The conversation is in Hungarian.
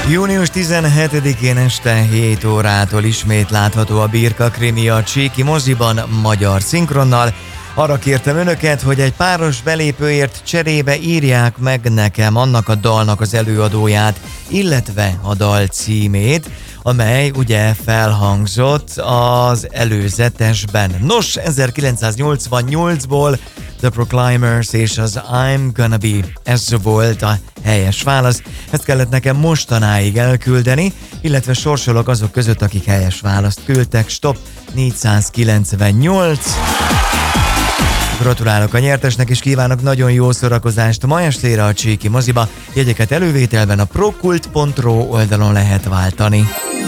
Június 17-én este 7 órától ismét látható a Birka krimi a Csíki moziban magyar szinkronnal. Arra kértem önöket, hogy egy páros belépőért cserébe írják meg nekem annak a dalnak az előadóját, illetve a dal címét, amely ugye felhangzott az előzetesben. Nos, 1988-ból The Proclaimers és az I'm Gonna Be. Ez volt a helyes válasz. Ezt kellett nekem mostanáig elküldeni, illetve sorsolok azok között, akik helyes választ küldtek. Stop 498. Gratulálok a nyertesnek, és kívánok nagyon jó szórakozást ma estére a Csíki moziba. Jegyeket elővételben a prokult.ro oldalon lehet váltani.